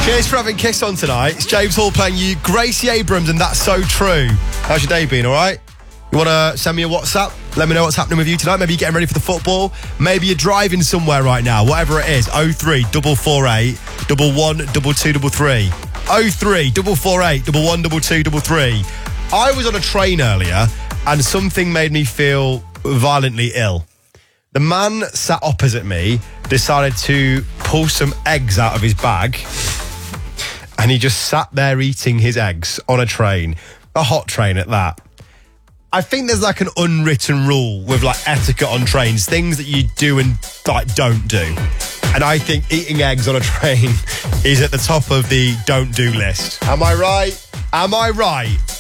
Cheers for having Kiss on tonight. It's James Hall playing you Gracie Abrams and That's So True. How's your day been, all right? You want to send me a WhatsApp? Let me know what's happening with you tonight. Maybe you're getting ready for the football. Maybe you're driving somewhere right now. Whatever it is. 03 448 112233. 03 448 112233. I was on a train earlier and something made me feel violently ill. The man sat opposite me decided to pull some eggs out of his bag and he just sat there eating his eggs on a train, a hot train at that. I think there's like an unwritten rule with like etiquette on trains, things that you do and like don't do. And I think eating eggs on a train is at the top of the don't do list. Am I right? Am I right?